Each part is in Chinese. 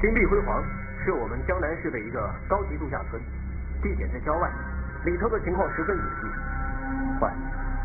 金碧辉煌是我们江南市的一个高级度假村，地点在郊外，里头的情况十分隐蔽。坏。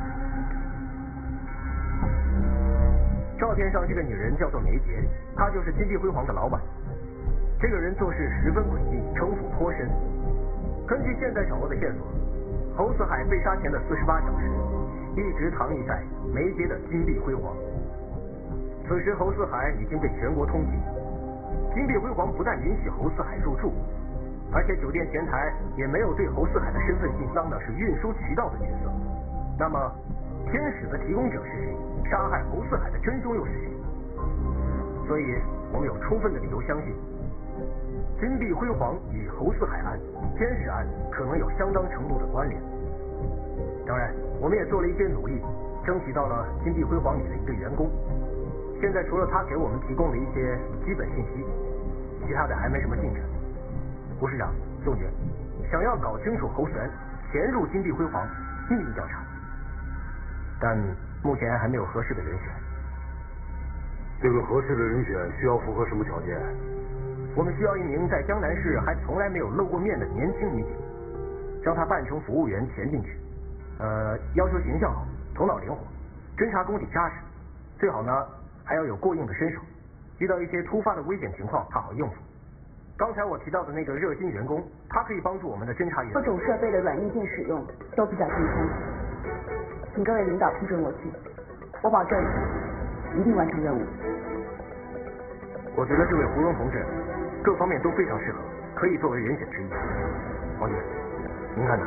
照片上这个女人叫做梅杰，她就是金碧辉煌的老板。这个人做事十分诡异，城府颇深。根据现在掌握的线索，侯四海被杀前的48小时，一直藏匿在梅杰的金碧辉煌。此时侯四海已经被全国通缉。金碧辉煌不但允许侯四海入住，而且酒店前台也没有对侯四海的身份信当的是运输渠道的角色。那么，天使的提供者是谁？杀害侯四海的真凶又是谁？所以，我们有充分的理由相信，金碧辉煌与侯四海案、天使案可能有相当程度的关联。当然，我们也做了一些努力，争取到了金碧辉煌里的一个员工。现在除了他给我们提供了一些基本信息，其他的还没什么进展。胡市长、宋局，想要搞清楚侯四人潜入金碧辉煌，秘密调查，但目前还没有合适的人选。 这个合适的人选需要符合什么条件？ 我们需要一名在江南市还从来没有露过面的年轻女警，让她扮成服务员潜进去。要求形象好，头脑灵活，侦查功底扎实，最好呢还要有过硬的身手，遇到一些突发的危险情况，她好应付。刚才我提到的那个热心员工，他可以帮助我们的侦查员。 各种设备的软硬件使用都比较精通，请各位领导批准我去，我保证一定完成任务。 我觉得这位胡荣同志各方面都非常适合，可以作为人选之一。王局，您看呢？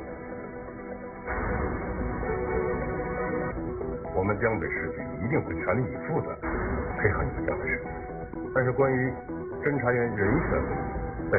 我们江北市局一定会全力以赴的配合你们江北市，但是关于侦查员人选问题，